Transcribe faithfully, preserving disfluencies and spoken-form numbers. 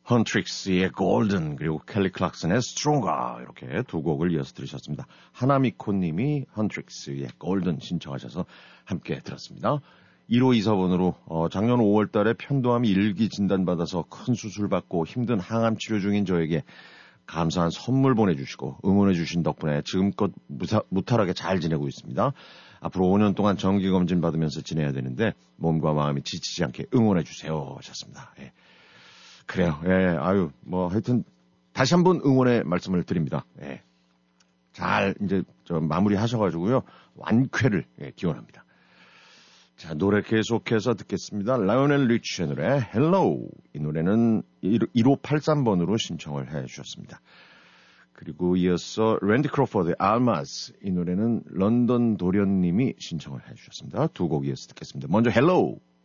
헌트릭스의 골든 그리고 켈리 클락슨의 스트롱가 이렇게 두 곡을 이어서 들으셨습니다. 하나미코 님이 헌트릭스의 골든 신청하셔서 함께 들었습니다. 일오이사 번으로 어, 작년 오월 달에 편도암 일기 진단받아서 큰 수술 받고 힘든 항암 치료 중인 저에게 감사한 선물 보내주시고 응원해 주신 덕분에 지금껏 무사, 무탈하게 잘 지내고 있습니다. 앞으로 오 년 동안 정기검진 받으면서 지내야 되는데 몸과 마음이 지치지 않게 응원해 주세요 하셨습니다. 예. 그래요. 예, 아유, 뭐, 하여튼, 다시 한번 응원의 말씀을 드립니다. 예. 잘, 이제, 저, 마무리 하셔가지고요. 완쾌를, 예, 기원합니다. 자, 노래 계속해서 듣겠습니다. 라이오넬 리치의 노래, Hello. 이 노래는 일오팔삼 번으로 신청을 해 주셨습니다. 그리고 이어서 랜디 크로포드의 Almas. 이 노래는 런던 도련님이 신청을 해 주셨습니다. 두 곡 이어서 듣겠습니다. 먼저, Hello.